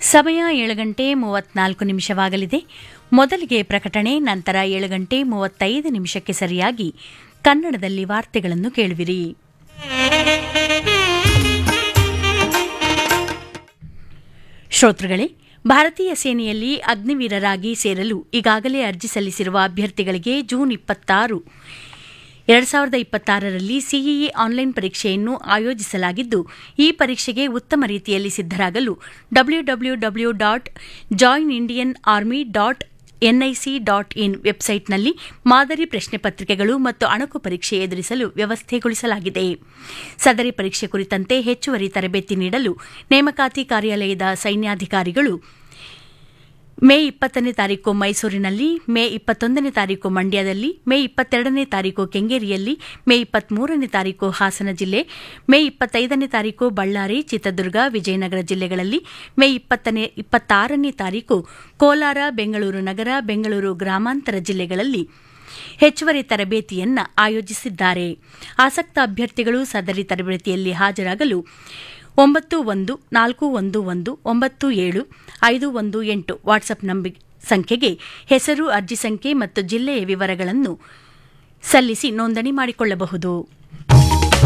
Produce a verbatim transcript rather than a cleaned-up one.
ಸಮಯ ಏಳು ಗಂಟೆ ಮೂವತ್ನಾಲ್ಕು ನಿಮಿಷವಾಗಲಿದೆ. ಮೊದಲಿಗೆ ಪ್ರಕಟಣೆ, ನಂತರ ಏಳು ಗಂಟೆ ಮೂವತ್ತೈದು ನಿಮಿಷಕ್ಕೆ ಸರಿಯಾಗಿ ಕನ್ನಡದಲ್ಲಿ ವಾರ್ತೆಗಳನ್ನು ಕೇಳುವಿರಿ. ಶ್ರೋತೃಗಳೇ, ಭಾರತೀಯ ಸೇನೆಯಲ್ಲಿ ಅಗ್ನಿವೀರರಾಗಿ ಸೇರಲು ಈಗಾಗಲೇ ಅರ್ಜಿ ಸಲ್ಲಿಸಿರುವ ಅಭ್ಯರ್ಥಿಗಳಿಗೆ ಜೂನ್ ಇಪ್ಪತ್ತಾರು ಎರಡು ಸಾವಿರದ ಇಪ್ಪತ್ತಾರರಲ್ಲಿ ಸಿಇಇ ಆನ್ಲೈನ್ ಪರೀಕ್ಷೆಯನ್ನು ಆಯೋಜಿಸಲಾಗಿದ್ದು, ಈ ಪರೀಕ್ಷೆಗೆ ಉತ್ತಮ ರೀತಿಯಲ್ಲಿ ಸಿದ್ದರಾಗಲು W W W dot join Indian army dot NIC dot in ವೆಬ್ಸೈಟ್ನಲ್ಲಿ ಮಾದರಿ ಪ್ರಶ್ನೆ ಪತ್ರಿಕೆಗಳು ಮತ್ತು ಅಣಕು ಪರೀಕ್ಷೆ ಎದುರಿಸಲು ವ್ಯವಸ್ಥೆಗೊಳಿಸಲಾಗಿದೆ. ಸದರಿ ಪರೀಕ್ಷೆ ಕುರಿತಂತೆ ಹೆಚ್ಚುವರಿ ತರಬೇತಿ ನೀಡಲು ನೇಮಕಾತಿ ಕಾರ್ಯಾಲಯದ ಸೈನ್ಯಾಧಿಕಾರಿಗಳು ಮೇ ಇಪ್ಪತ್ತನೇ ತಾರೀಕು ಮೈಸೂರಿನಲ್ಲಿ, ಮೇ ಇಪ್ಪತ್ತೊಂದನೇ ತಾರೀಕು ಮಂಡ್ಯದಲ್ಲಿ, ಮೇ ಇಪ್ಪತ್ತೆರಡನೇ ತಾರೀಕು ಕೆಂಗೇರಿಯಲ್ಲಿ, ಮೇ ಇಪ್ಪತ್ಮೂರನೇ ತಾರೀಕು ಹಾಸನ ಜಿಲ್ಲೆ, ಮೇ ಇಪ್ಪತ್ತೈದನೇ ತಾರೀಕು ಬಳ್ಳಾರಿ, ಚಿತ್ರದುರ್ಗ, ವಿಜಯನಗರ ಜಿಲ್ಲೆಗಳಲ್ಲಿ, ಮೇ ಇಪ್ಪತ್ತನೇ ಇಪ್ಪತ್ತಾರನೇ ತಾರೀಕು ಕೋಲಾರ, ಬೆಂಗಳೂರು ನಗರ, ಬೆಂಗಳೂರು ಗ್ರಾಮಾಂತರ ಜಿಲ್ಲೆಗಳಲ್ಲಿ ಹೆಚ್ಚುವರಿ ತರಬೇತಿಯನ್ನು ಆಯೋಜಿಸಿದ್ದಾರೆ. ಆಸಕ್ತ ಅಭ್ಯರ್ಥಿಗಳು ಸದರಿ ತರಬೇತಿಯಲ್ಲಿ ಹಾಜರಾಗಲು ಒಂಬತ್ತು ಒಂದು ನಾಲ್ಕು ಒಂದು ಒಂದು ಒಂಬತ್ತು ಏಳು ಐದು ಒಂದು ಎಂಟು ವಾಟ್ಸ್ಆಪ್ ಸಂಖ್ಯೆಗೆ ಹೆಸರು, ಅರ್ಜಿ ಸಂಖ್ಯೆ ಮತ್ತು ಜಿಲ್ಲೆಯ ವಿವರಗಳನ್ನು ಸಲ್ಲಿಸಿ ನೋಂದಣಿ ಮಾಡಿಕೊಳ್ಳಬಹುದು.